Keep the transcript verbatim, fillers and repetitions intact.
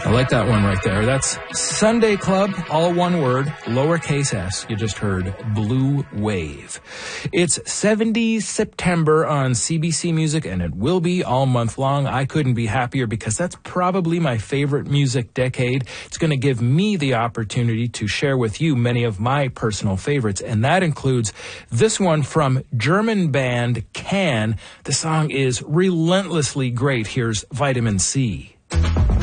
I like that one right there. That's Sunday Club, all one word, lowercase s. You just heard Blue Wave. It's seventies September on C B C Music, and it will be all month long. I couldn't be happier because that's probably my favorite music decade. It's going to give me the opportunity to share with you many of my personal favorites, and that includes this one from German band Can. The song is relentlessly great. Here's Vitamin C.